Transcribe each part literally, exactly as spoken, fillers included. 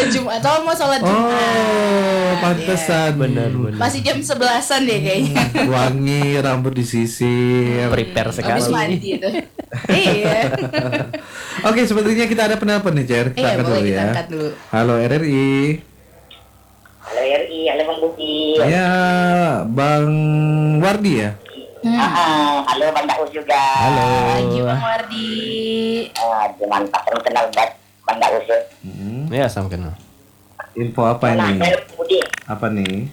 Jumat, oh mau sholat Jumat. Oh, pantesan. Benar, benar. Masih jam sebelasan deh kayaknya. Wangi, rambut disisir. Prepare sekali. Habis mandi itu. Iya. Oke, sepertinya kita ada penelpon nih, Cer. Kita Iya, angkat boleh dulu kita ya. angkat dulu. Halo R R I. Halo R I, halo Bang Budi. Ya, Bang Wardi ya. Hmm. Ah, halo Bang Daus juga. Halo. Pagi Bang Wardi. Ah, mantap, orang kenal banget Bang Daus ya. Hmm. Ya, sama kenal. Info apa Nah, ini? saya Bang Budi. Apa nih?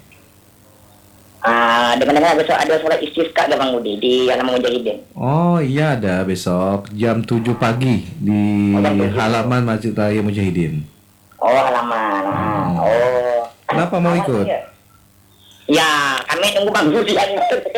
Ah, dengar-dengar besok ada sholat istisqa ada Bang Budi di halaman Mujahidin. Oh iya, ada besok jam tujuh pagi di Oh, jam tujuh. halaman Masjid Raya Mujahidin. Oh, halaman. Ah, oh. Kenapa mau ikut? Ya, kami tunggu Bang Budi aja.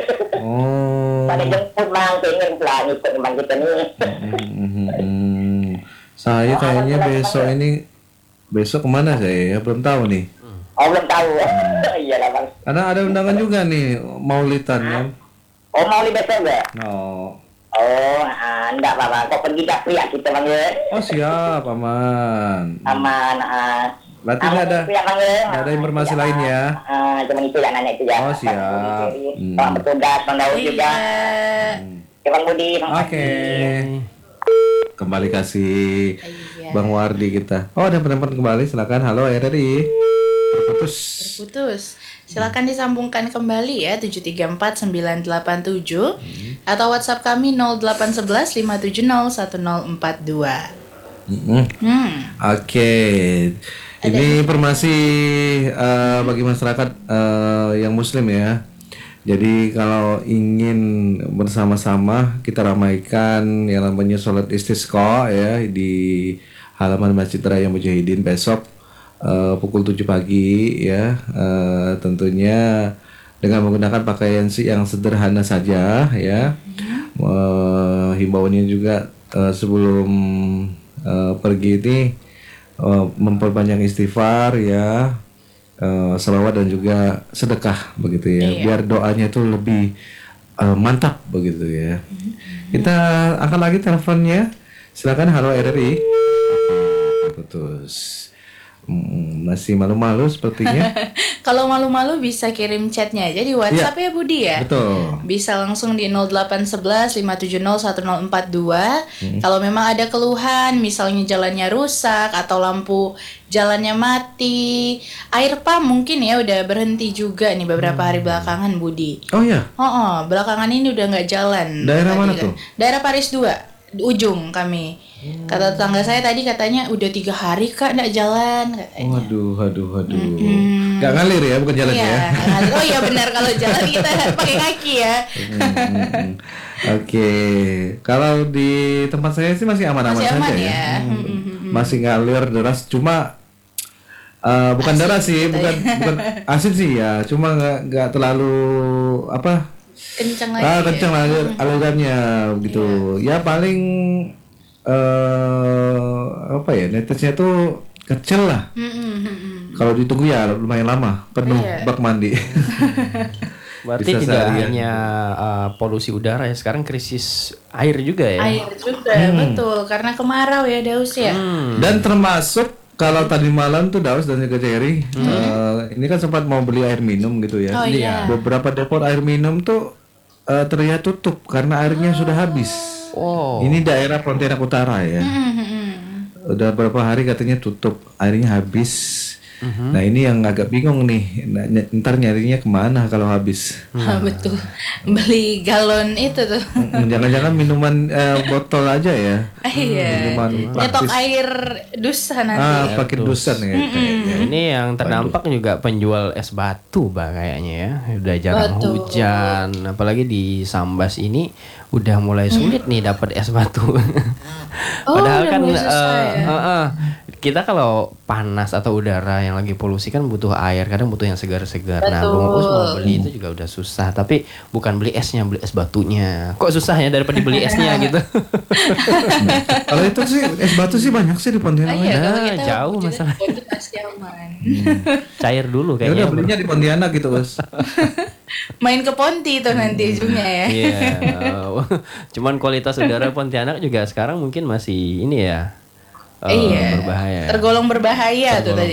Oh. Pada jemput Bang, pengen pulang ikut Bang kita nih. Hmm, hmm. Saya kayaknya besok ini besok kemana saya ya belum tahu nih. Oh, belum tahu. Iya lah Bang. Karena ada undangan juga nih Maulidan kan. Oh, mau libet enggak? Oh. Oh, ah, enggak Bang. Kok pergi dapur ya kita Bang ya? Oh siap aman. Aman. Ah. Berarti nggak ada ya, Bang, ya. nggak ada informasi lain ya. Ah, cuma itu yang nanya itu ya. Oh, siap. Hmm. Bang bertugas Bang Daud juga. Iya. Ya Bang Budi. Bang Oke. Kembali kasih Iya. Bang Wardi kita. Oh ada penelpon kembali, silakan. Halo R R I. Terputus. Putus. Silakan disambungkan kembali ya tujuh tiga empat sembilan delapan tujuh Hmm. atau WhatsApp kami nol delapan satu satu lima tujuh nol satu nol empat dua. Mm-mm. Hmm. Oke. Ini informasi eh, bagi masyarakat eh, yang Muslim ya. Jadi kalau ingin bersama-sama kita ramaikan yang namanya sholat istisqa ya di halaman Masjid Raya Mujahidin besok eh, pukul tujuh pagi ya. Eh, tentunya dengan menggunakan pakaian sih yang sederhana saja ya. Eh, himbauannya juga eh, sebelum eh, pergi ini eh, memperbanyak istighfar ya. Uh, selawat dan juga sedekah begitu ya, Iya. biar doanya itu lebih uh, mantap begitu ya. Kita akan lagi teleponnya, silakan. Halo R R I. Putus. Hmm, masih malu-malu sepertinya. Kalau malu-malu bisa kirim chatnya aja di WhatsApp ya Budi ya. Betul. Bisa langsung di nol delapan satu satu lima tujuh nol satu nol empat dua. Kalau memang ada keluhan, misalnya jalannya rusak atau lampu jalannya mati, air pump mungkin ya udah berhenti juga nih beberapa hari belakangan Budi. Oh ya, Oh, oh belakangan ini udah nggak jalan. Daerah Tadi mana kan. tuh? Daerah Paris dua, di ujung kami. Kata tetangga saya tadi katanya udah tiga hari kak nggak jalan katanya. waduh, waduh, waduh. Gak ngalir ya, bukan jalan Iya, ya. nggak ngalir. Oh iya benar kalau jalan kita pakai kaki ya. Hmm, hmm, hmm. Oke, kalau di tempat saya sih masih aman-aman Masih saja aman ya. ya. Hmm. Hmm, hmm, hmm. Masih ngalir deras, cuma eh, bukan deras sih, gitu bukan bukan asin sih ya, cuma nggak nggak terlalu apa Kencang lagi. ah ya. kencang alir alirannya gitu. Ya paling eh apa ya, netesnya tuh kecil lah. Hmm, hmm, hmm, hmm. Kalau ditunggu ya lumayan lama, penuh Iya. bak mandi. Berarti Bisa tidak seharian. hanya uh, polusi udara ya, sekarang krisis air juga ya. Air juga betul karena kemarau ya Daus ya. Hmm. Dan termasuk kalau tadi malam tuh Daus dan juga Cherry, eh, ini kan sempat mau beli air minum gitu ya. Oh, iya. Beberapa depot air minum tuh eh, terlihat tutup karena airnya sudah habis. Oh. Ini daerah Pontianak Utara ya. Hmm, hmm, hmm. Udah beberapa hari katanya tutup, airnya habis. Nah ini yang agak bingung nih, nah, ny- ntar nyarinya kemana kalau habis? Ah, betul. Beli galon itu tuh. Mm, Jangan-jangan minuman eh, botol aja ya? Ah, iya. Minuman Nyetok praktis. air dusa nanti. Ah, pakai dusan ya kayaknya. Ini yang terdampak juga penjual es batu bah kayaknya ya. Udah jarang Betul. hujan, apalagi di Sambas ini udah mulai sulit nih dapat es batu. Oh, Padahal udah kan mulai susah eh, ya? eh, eh, kita kalau panas atau udara yang lagi polusi kan butuh air, kadang butuh yang segar-segar. Nah, Betul. Bung Uus mau beli itu juga udah susah, tapi bukan beli esnya, beli es batunya. Kok susahnya daripada beli esnya gitu. Kalau itu sih es batu sih banyak sih di Pontianak. Ah, iya, kalau Nah, kita jauh juga masalah. itu pasti aman. Cair dulu Ya udah kayaknya. belinya di Pontianak gitu, Bos. Main ke Ponti itu nanti ujungnya ya. Iya. Cuman kualitas udara Pontianak juga sekarang mungkin masih ini ya. eh, Iya. berbahaya. Tergolong berbahaya tuh Tergolong tadi.